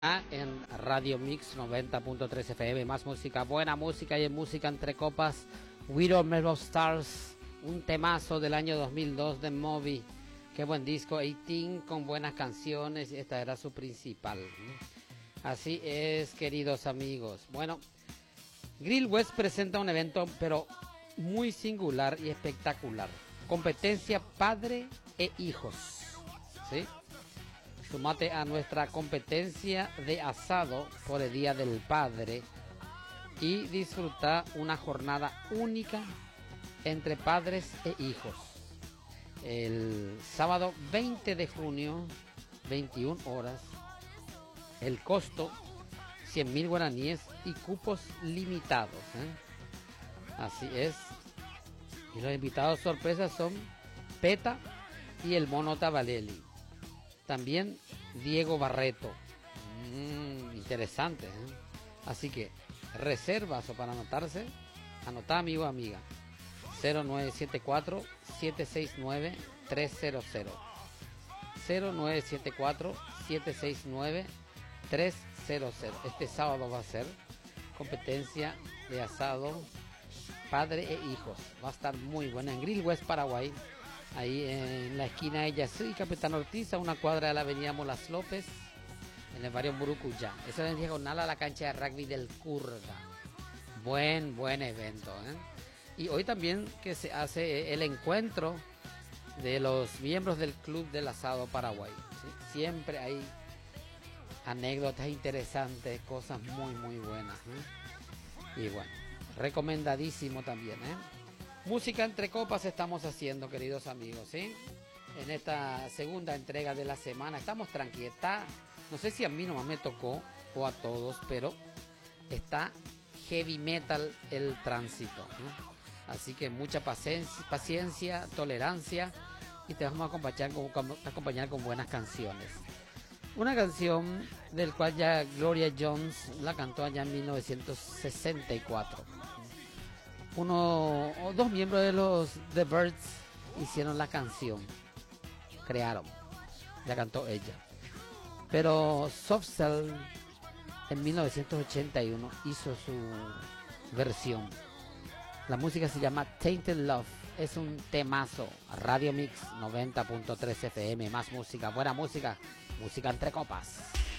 En Radio Mix 90.3 FM, más música, buena música y en música entre copas, Widow Mellow Stars, un temazo del año 2002 de Moby, qué buen disco, 18 con buenas canciones, esta era su principal. Así es, queridos amigos. Bueno, Grill West presenta un evento pero muy singular y espectacular, competencia padre e hijos, ¿sí? Sumate a nuestra competencia de asado por el Día del Padre y disfruta una jornada única entre padres e hijos. El sábado 20 de junio, 21 horas. El costo, 100.000 guaraníes y cupos limitados. Así es. Y los invitados sorpresas son Peta y el Mono Tabalelli. También Diego Barreto. Interesante, ¿eh? Así que reservas o para anotarse, anotá, amigo o amiga. 0974-769-300. 0974-769-300. Este sábado va a ser competencia de asado padre e hijos. Va a estar muy buena en Grill West Paraguay. Ahí en la esquina de Yasú y Capitán Ortiz, a una cuadra de la avenida Molas López, en el barrio Murucuyá. Eso es en diagonal a la cancha de rugby del Curga. Buen evento, ¿eh? Y hoy también que se hace el encuentro de los miembros del Club del Asado Paraguay, ¿sí? Siempre hay anécdotas interesantes, cosas muy buenas, ¿eh? Y bueno, recomendadísimo también, ¿eh? Música entre copas estamos haciendo, queridos amigos, ¿sí? En esta segunda entrega de la semana estamos tranquilos. No sé si a mí nomás me tocó o a todos, pero está heavy metal el tránsito, ¿no? Así que mucha paciencia, tolerancia, y te vamos a acompañar con buenas canciones. Una canción del cual ya Gloria Jones la cantó allá en 1964. Uno o dos miembros de los The Byrds hicieron la canción, crearon, la cantó ella. Pero Soft Cell en 1981 hizo su versión. La música se llama Tainted Love, es un temazo. Radio Mix 90.3 FM, más música, buena música, música entre copas.